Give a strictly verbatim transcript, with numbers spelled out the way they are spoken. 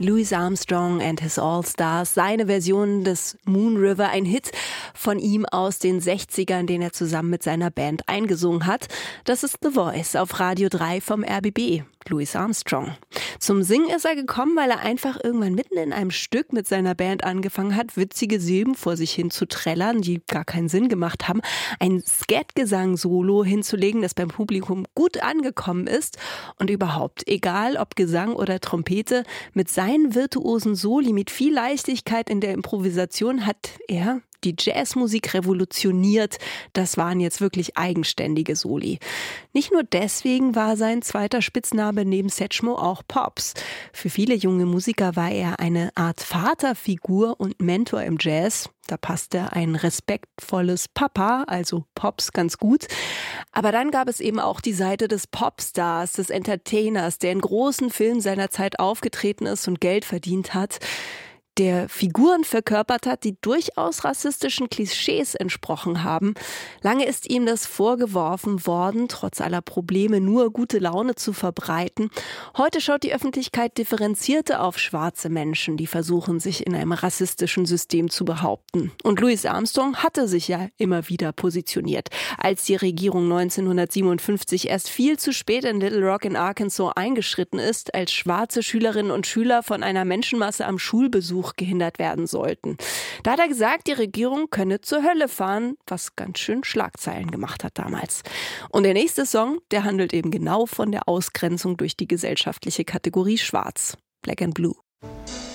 Louis Armstrong and his All-Stars, seine Version des Moon River, ein Hit von ihm aus den sechzigern, den er zusammen mit seiner Band eingesungen hat. Das ist The Voice auf Radio drei vom R B B. Louis Armstrong. Zum Singen ist er gekommen, weil er einfach irgendwann mitten in einem Stück mit seiner Band angefangen hat, witzige Silben vor sich hin zu trällern, die gar keinen Sinn gemacht haben, ein Skat-Gesang-Solo hinzulegen, das beim Publikum gut angekommen ist und überhaupt, egal ob Gesang oder Trompete, mit seinen virtuosen Soli, mit viel Leichtigkeit in der Improvisation hat er die Jazzmusik revolutioniert. Das waren jetzt wirklich eigenständige Soli. Nicht nur deswegen war sein zweiter Spitzname neben Satchmo auch Pops. Für viele junge Musiker war er eine Art Vaterfigur und Mentor im Jazz. Da passte ein respektvolles Papa, also Pops, ganz gut. Aber dann gab es eben auch die Seite des Popstars, des Entertainers, der in großen Filmen seiner Zeit aufgetreten ist und Geld verdient hat, der Figuren verkörpert hat, die durchaus rassistischen Klischees entsprochen haben. Lange ist ihm das vorgeworfen worden, trotz aller Probleme nur gute Laune zu verbreiten. Heute schaut die Öffentlichkeit differenzierter auf schwarze Menschen, die versuchen, sich in einem rassistischen System zu behaupten. Und Louis Armstrong hatte sich ja immer wieder positioniert. Als die Regierung neunzehnhundertsiebenundfünfzig erst viel zu spät in Little Rock in Arkansas eingeschritten ist, als schwarze Schülerinnen und Schüler von einer Menschenmasse am Schulbesuch gehindert werden sollten. Da hat er gesagt, die Regierung könne zur Hölle fahren, was ganz schön Schlagzeilen gemacht hat damals. Und der nächste Song, der handelt eben genau von der Ausgrenzung durch die gesellschaftliche Kategorie Schwarz. Black and Blue.